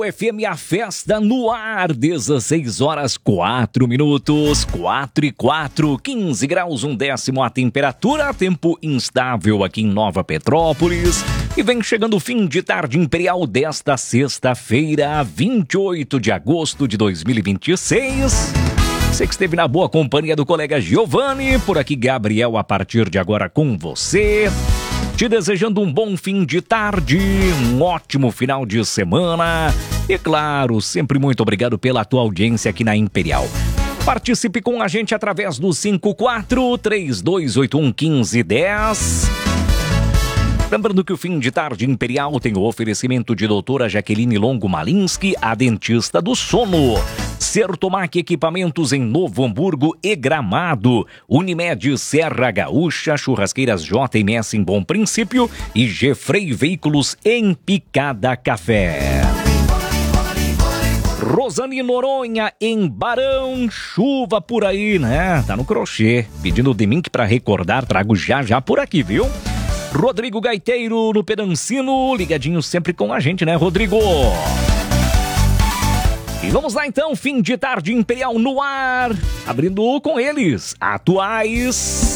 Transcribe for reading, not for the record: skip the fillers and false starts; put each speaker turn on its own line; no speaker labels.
FM, a festa no ar, 16 horas 4 minutos, 4 e 4, 15 graus, 1/10 a temperatura, tempo instável aqui em Nova Petrópolis. E vem chegando o fim de tarde imperial desta sexta-feira, 28 de agosto de 2026. Você que esteve na boa companhia do colega Giovanni, por aqui Gabriel a partir de agora com você. Te desejando um bom fim de tarde, um ótimo final de semana e, claro, sempre muito obrigado pela tua audiência aqui na Imperial. Participe com a gente através do 54-3281-1510. Lembrando que o fim de tarde Imperial tem o oferecimento de doutora Jaqueline Longo Malinski, a dentista do sono. Sertomac Equipamentos em Novo Hamburgo e Gramado. Unimed Serra Gaúcha, Churrasqueiras JMS em Bom Princípio e Gefrei Veículos em Picada Café. Rosane Noronha em Barão, chuva por aí, né? Tá no crochê. Pedindo de mim que pra recordar, trago já por aqui, viu? Rodrigo Gaiteiro no Pedancino, ligadinho sempre com a gente, né, Rodrigo? E vamos lá então, fim de tarde Imperial no ar, abrindo com eles, Atuais.